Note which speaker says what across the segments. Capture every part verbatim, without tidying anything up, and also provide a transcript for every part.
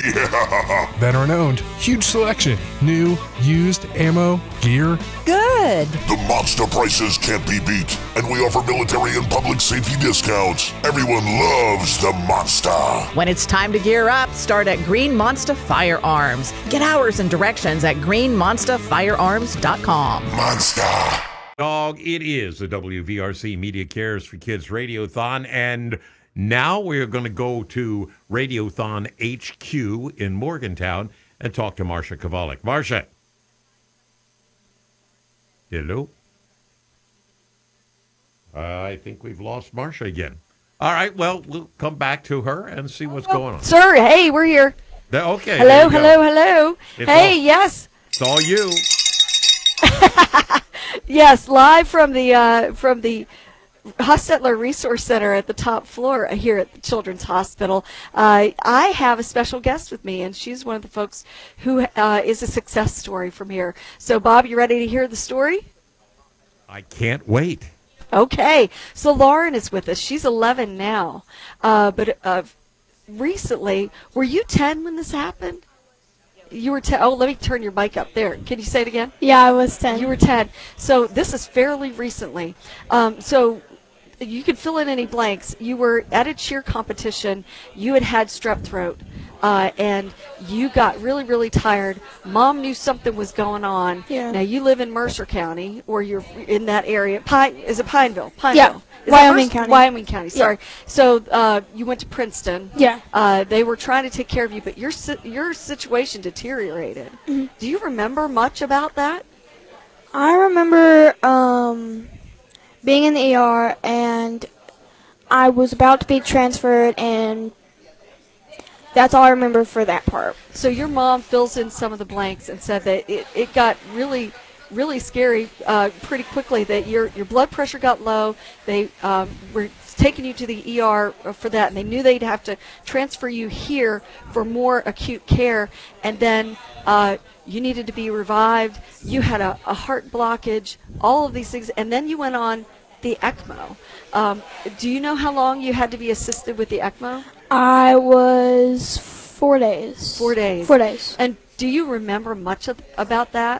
Speaker 1: Yeah.
Speaker 2: Veteran owned, huge selection, new, used, ammo, gear.
Speaker 3: Good.
Speaker 1: The monster prices can't be beat, and we offer military and public safety discounts. Everyone loves the monster.
Speaker 3: When it's time to gear up, start at Green Monster Firearms. Get hours and directions at green monster firearms dot com.
Speaker 1: Monster.
Speaker 4: Dog, it is the W V R C Media Cares for Kids Radiothon, and now we're going to go to Radiothon H Q in Morgantown and talk to Marcia Kovalik. Marcia. Hello? I think we've lost Marcia again. All right, well, we'll come back to her and see what's going on.
Speaker 5: Sir, hey, we're here.
Speaker 4: That, okay.
Speaker 5: Hello, hello, hello.
Speaker 4: It's
Speaker 5: hey,
Speaker 4: all,
Speaker 5: yes.
Speaker 4: It's all you.
Speaker 5: Yes, live from the uh, from the Hostetler Resource Center at the top floor here at the Children's Hospital. Uh, I have a special guest with me, and she's one of the folks who uh, is a success story from here. So, Bob, you ready to hear the story?
Speaker 4: I can't wait.
Speaker 5: Okay, so Lauren is with us. She's eleven now, uh, but uh, recently, were you ten when this happened? You were ten. Oh, let me turn your mic up there. Can you say it again?
Speaker 6: Yeah, I was ten.
Speaker 5: You were ten. So this is fairly recently. Um, so you could fill in any blanks. You were at a cheer competition. You had had strep throat, uh, and you got really, really tired. Mom knew something was going on.
Speaker 6: Yeah.
Speaker 5: Now you live in Mercer County, or you're in that area. Pine is it Pineville? Pineville.
Speaker 6: Yeah.
Speaker 5: Is that
Speaker 6: Wyoming
Speaker 5: Mercer?
Speaker 6: County.
Speaker 5: Wyoming County. Sorry.
Speaker 6: Yeah.
Speaker 5: So uh, you went to Princeton.
Speaker 6: Yeah.
Speaker 5: Uh, they were trying to take care of you, but your si- your situation deteriorated.
Speaker 6: Mm-hmm.
Speaker 5: Do you remember much about that?
Speaker 6: I remember um, being in the E R, and I was about to be transferred, and that's all I remember for that part.
Speaker 5: So your mom fills in some of the blanks and said that it, it got really, really scary uh, pretty quickly, that your, your blood pressure got low. They um, were taking you to the E R for that, and they knew they'd have to transfer you here for more acute care, and then uh, you needed to be revived. You had a, a heart blockage, all of these things, and then you went on the ECMO. Um, do you know how long you had to be assisted with the ECMO?
Speaker 6: I was four days.
Speaker 5: Four days.
Speaker 6: Four days.
Speaker 5: And do you remember much of, about that?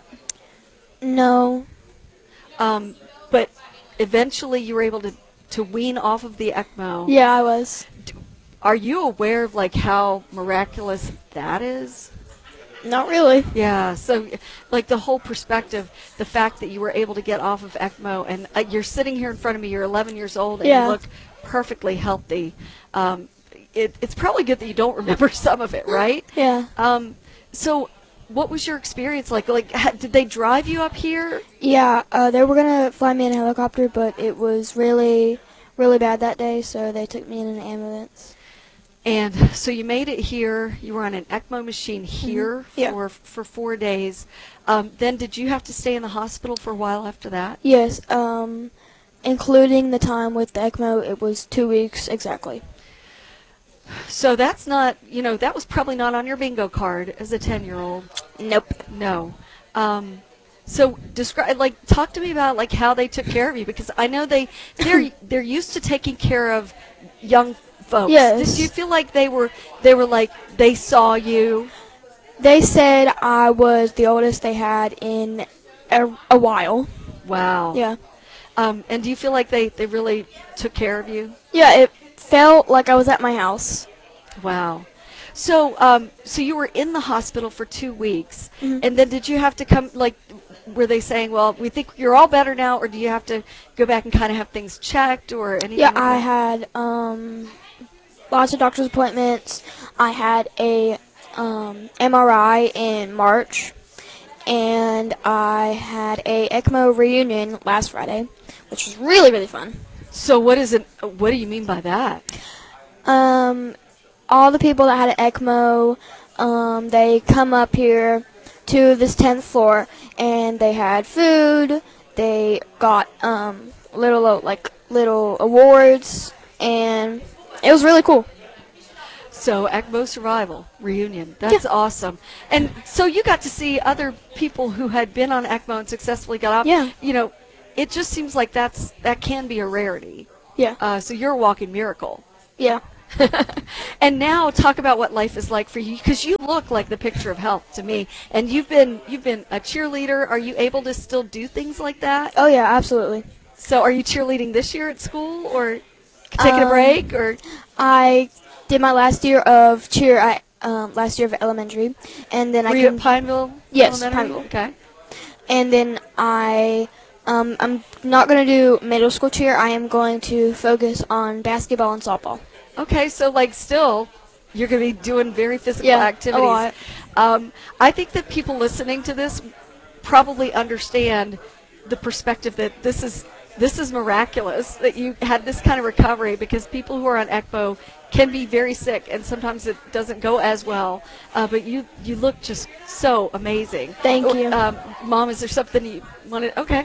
Speaker 6: No.
Speaker 5: Um, but eventually you were able to, to wean off of the ECMO.
Speaker 6: Yeah, I was.
Speaker 5: Are you aware of, like, how miraculous that is?
Speaker 6: Not really.
Speaker 5: Yeah, so, like, the whole perspective, the fact that you were able to get off of ECMO, and uh, you're sitting here in front of me, you're eleven years old, and
Speaker 6: Yeah.
Speaker 5: you look perfectly healthy. Um, it, it's probably good that you don't remember some of it, right?
Speaker 6: Yeah.
Speaker 5: Um, so what was your experience like? Like, ha- did they drive you up here?
Speaker 6: Yeah, uh, they were going to fly me in a helicopter, but it was really, really bad that day, so they took me in an ambulance.
Speaker 5: And so you made it here. You were on an ECMO machine here
Speaker 6: Mm-hmm. Yeah.
Speaker 5: for for four days. Um, then did you have to stay in the hospital for a while after that?
Speaker 6: Yes, um, including the time with the ECMO, it was two weeks exactly.
Speaker 5: So that's not, you know, that was probably not on your bingo card as a ten-year-old.
Speaker 6: Nope.
Speaker 5: No. Um, so describe, like, talk to me about, like, how they took care of you, because I know they they're they're used to taking care of young folks.
Speaker 6: Yes.
Speaker 5: Did you feel like they were they were like they saw you?
Speaker 6: They said I was the oldest they had in a, a while.
Speaker 5: Wow.
Speaker 6: Yeah.
Speaker 5: Um, and do you feel like they, they really took care of you?
Speaker 6: Yeah, it felt like I was at my house.
Speaker 5: Wow. So um, so you were in the hospital for two weeks,
Speaker 6: Mhm.
Speaker 5: and then did you have to come, like, were they saying, well, we think you're all better now, or do you have to go back and kind of have things checked or anything?
Speaker 6: Yeah,
Speaker 5: like
Speaker 6: I
Speaker 5: that?
Speaker 6: had um, lots of doctor's appointments. I had a um, M R I in March, and I had a ECMO reunion last Friday, which was really, really fun.
Speaker 5: So what is it? What do you mean by that?
Speaker 6: Um, all the people that had an ECMO, um, they come up here to this tenth floor, and they had food. They got um, little uh, like little awards, and it was really cool.
Speaker 5: So ECMO Survival Reunion. That's
Speaker 6: Yeah.
Speaker 5: awesome. And so you got to see other people who had been on ECMO and successfully got off.
Speaker 6: Yeah.
Speaker 5: You know, it just seems like that's that can be a rarity.
Speaker 6: Yeah,
Speaker 5: Uh, so you're a walking miracle.
Speaker 6: yeah.
Speaker 5: And now talk about what life is like for you, because you look like the picture of health to me. And you've been you've been a cheerleader. Are you able to still do things like that?
Speaker 6: Oh yeah, absolutely.
Speaker 5: So are you cheerleading this year at school, or taking
Speaker 6: Um,
Speaker 5: a break, or?
Speaker 6: I did my last year of cheer at um, last year of elementary, and then
Speaker 5: Were
Speaker 6: I
Speaker 5: you
Speaker 6: can,
Speaker 5: at Pineville?
Speaker 6: Yes,
Speaker 5: Elementary?
Speaker 6: Pineville.
Speaker 5: Okay.
Speaker 6: and then I um, I'm not going to do middle school cheer. I am going to focus on basketball and softball.
Speaker 5: Okay, so like still, you're going to be doing very physical
Speaker 6: Yeah, a
Speaker 5: activities.
Speaker 6: lot.
Speaker 5: Um, I think that people listening to this probably understand the perspective that this is this is miraculous that you had this kind of recovery, because people who are on ECMO can be very sick and sometimes it doesn't go as well. Uh, but you you look just so amazing.
Speaker 6: Thank
Speaker 5: Oh,
Speaker 6: you.
Speaker 5: Um, Mom, is there something you wanted? Okay.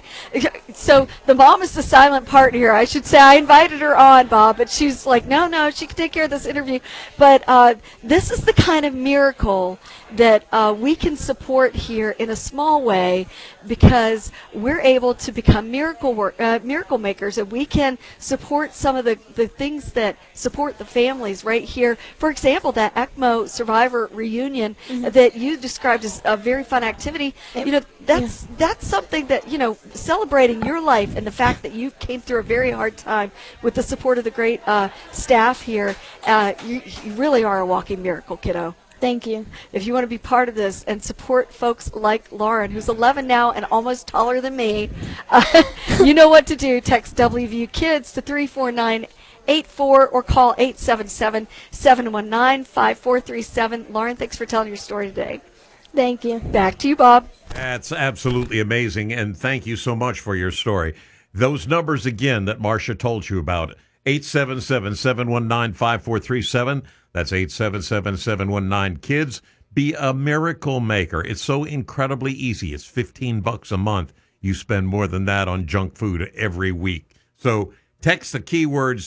Speaker 5: So the mom is the silent part here. I should say I invited her on, Bob, but she's like, no, no, she can take care of this interview. But uh, this is the kind of miracle that uh, we can support here in a small way, because we're able to become miracle work, uh, miracle makers, and we can support some of the, the things that support the families right here. For example, that ECMO survivor reunion that you described as a very fun activity. You know, that's that's something that, you know, celebrating your life and the fact that you came through a very hard time with the support of the great uh, staff here. Uh, you, you really are a walking miracle, kiddo.
Speaker 6: Thank you.
Speaker 5: If you want to be part of this and support folks like Lauren, who's eleven now and almost taller than me, uh, you know what to do. Text W V U Kids to three four nine eight four or call eight seven seven, seven one nine, five four three seven. Lauren, thanks for telling your story today.
Speaker 6: Thank you.
Speaker 5: Back to you, Bob.
Speaker 4: That's absolutely amazing, and thank you so much for your story. Those numbers again that Marcia told you about, eight seven seven, seven one nine, five four three seven. That's eight seven seven, seven one nine, KIDS. Be a miracle maker. It's so incredibly easy. It's fifteen bucks a month. You spend more than that on junk food every week. So text the keywords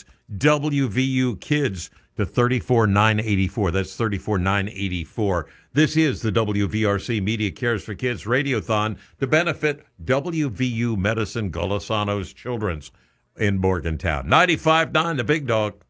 Speaker 4: W V U Kids to three four nine eight four. That's three four nine eight four. This is the W V R C Media Cares for Kids Radiothon to benefit W V U Medicine Golisano's Children's in Morgantown. ninety-five point nine The Big Dog.